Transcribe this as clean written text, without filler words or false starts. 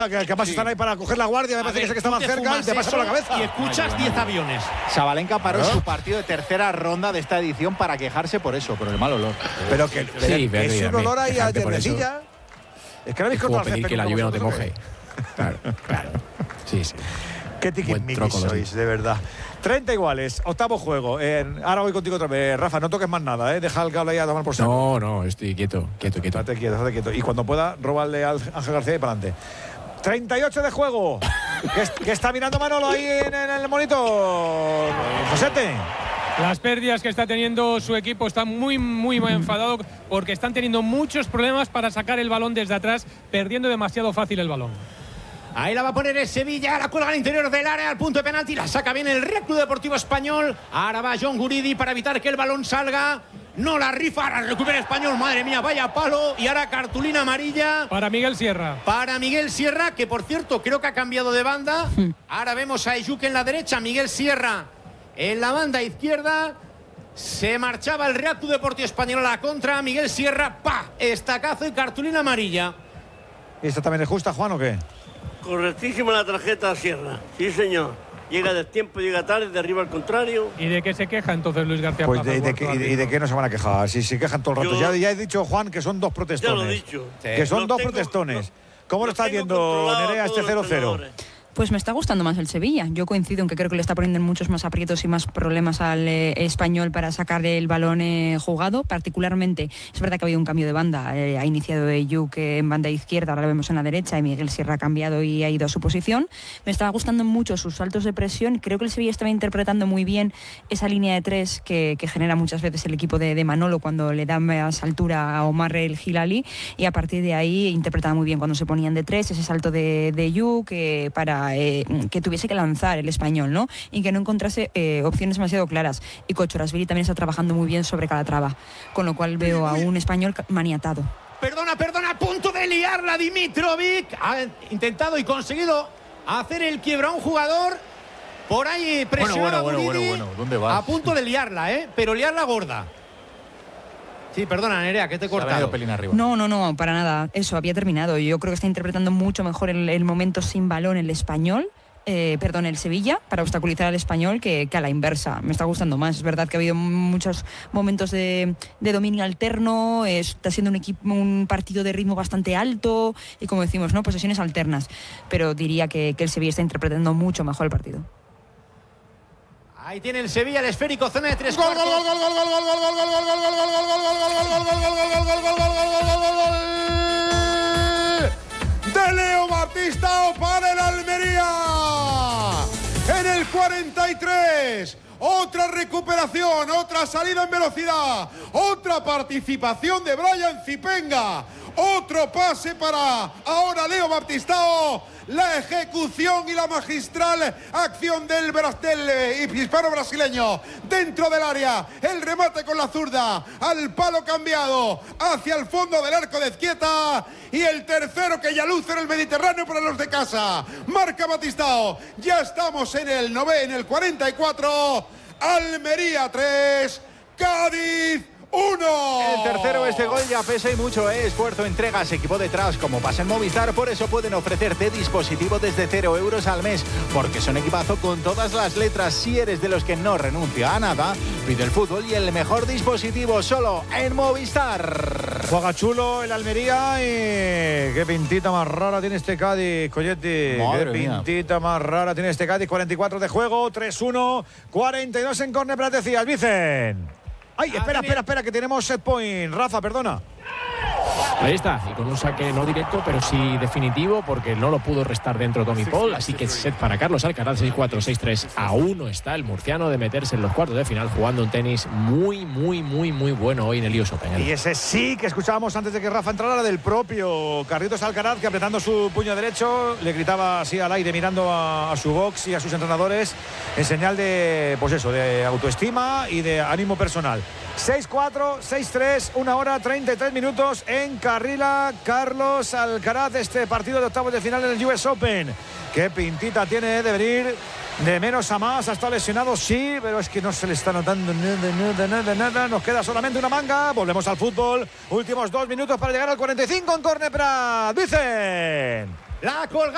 que además están ahí para coger la guardia, me parece que está más cerca y te pasa por la cabeza. Y escuchas 10 aviones. Sabalenka paró su partido de tercera ronda de esta edición para quejarse por eso, por el mal olor. Pero que es un olor ahí a tiernecilla. Es que no habéis cortado el césped. Que la lluvia no te moje. Claro. Sí. Qué tiquismiquis sois, de verdad. 30 iguales, octavo juego. Ahora voy contigo otra vez. Rafa, no toques más nada, deja el cable ahí a tomar por saco. No, estoy quieto. Estate quieto. Y cuando pueda, róbale a Ángel García y para adelante. 38 de juego. ¿Qué está mirando Manolo ahí en el monitor? Josete. Las pérdidas que está teniendo su equipo están muy enfadado porque están teniendo muchos problemas para sacar el balón desde atrás, perdiendo demasiado fácil el balón. Ahí la va a poner el Sevilla, la cuelga al interior del área, al punto de penalti, la saca bien el Real Club Deportivo Español. Ahora va John Guridi para evitar que el balón salga. No la rifa, ahora recupera Español, madre mía, vaya palo. Y ahora cartulina amarilla. Para Miguel Sierra. Para Miguel Sierra, que por cierto creo que ha cambiado de banda. Ahora vemos a Ejuke en la derecha, Miguel Sierra en la banda izquierda. Se marchaba el Real Club Deportivo Español a la contra. Miguel Sierra, estacazo y cartulina amarilla. ¿Y esta también es justa, Juan, o qué? Correctísima la tarjeta a Sierra, sí señor. Llega del tiempo, llega tarde, derriba al contrario. ¿Y de qué se queja entonces Luis García Pues Plaza? ¿Y de qué no se van a quejar? Si se quejan todo el rato. Ya he dicho, Juan, que son dos protestones. Ya lo he dicho. Que son dos protestones. ¿Cómo lo estás viendo, Nerea, este 0-0? Pues me está gustando más el Sevilla. Yo coincido en que creo que le está poniendo muchos más aprietos y más problemas al Español para sacar el balón jugado. Particularmente, es verdad que ha habido un cambio de banda. Ha iniciado Ejuke en banda izquierda, ahora lo vemos en la derecha, y Miguel Sierra ha cambiado y ha ido a su posición. Me estaba gustando mucho sus saltos de presión. Creo que el Sevilla estaba interpretando muy bien esa línea de tres que genera muchas veces el equipo de Manolo cuando le da más altura a Omar el Hilali, y a partir de ahí interpretaba muy bien cuando se ponían de tres, ese salto de Ejuke para que tuviese que lanzar el Español, ¿no? Y que no encontrase opciones demasiado claras. Y Kochorashvili también está trabajando muy bien sobre Calatrava, con lo cual veo a un Español maniatado. Perdona, a punto de liarla Dimitrovic. Ha intentado y conseguido hacer el quiebro a un jugador. Por ahí presiona a Guridi. ¿Dónde vas? A punto de liarla, pero liarla gorda. Sí, perdona, Nerea, que te he cortado. No, para nada. Eso, había terminado. Yo creo que está interpretando mucho mejor el momento sin balón el Español. El Sevilla, para obstaculizar al Español, que a la inversa. Me está gustando más. Es verdad que ha habido muchos momentos de dominio alterno. Está siendo un partido de ritmo bastante alto y, como decimos, ¿no?, posesiones alternas. Pero diría que el Sevilla está interpretando mucho mejor el partido. Ahí tiene el Sevilla el esférico, zona de tres. ¡Gol! De Leo Baptistao para el Almería. En el 43. Otra recuperación, otra salida en velocidad, otra participación de Brian Zipenga, otro pase para ahora Leo Baptistao, la ejecución y la magistral acción del hispano-brasileño dentro del área, el remate con la zurda, al palo cambiado, hacia el fondo del arco de Ezquieta, y el tercero que ya luce en el Mediterráneo para los de casa. Marca Baptistao, ya estamos en el 44, Almería 3, Cádiz 1. El tercero, este gol ya pesa y mucho, esfuerzo, entregas, equipo detrás, como pasa en Movistar. Por eso pueden ofrecerte dispositivo desde 0 euros al mes, porque son equipazo con todas las letras. Si eres de los que no renuncia a nada, pide el fútbol y el mejor dispositivo solo en Movistar. Juega chulo el Almería y qué pintita más rara tiene este Cádiz, Colletti. Madre qué mía. Pintita más rara tiene este Cádiz. 44 de juego, 3-1, 42 en córner, para decías, Vicen. Ay, espera, que tenemos set point. Rafa, perdona. Ahí está, y con un saque no directo, pero sí definitivo, porque no lo pudo restar dentro Tommy Paul, así que set para Carlos Alcaraz, 6-4, 6-3. A 1 está el murciano de meterse en los cuartos de final, jugando un tenis muy bueno hoy en el US Open. Y ese sí que escuchábamos antes de que Rafa entrara, del propio Carlitos Alcaraz, que apretando su puño derecho le gritaba así al aire, mirando a su box y a sus entrenadores, en señal de, pues eso, de autoestima y de ánimo personal. 6-4, 6-3, 1 hora 33 minutos en Carrila. Carlos Alcaraz, este partido de octavos de final en el US Open. Qué pintita tiene de venir de menos a más. Ha estado lesionado, sí, pero es que no se le está notando nada. Nos queda solamente una manga. Volvemos al fútbol. Últimos 2 minutos para llegar al 45 en córner para Vicen. La colga.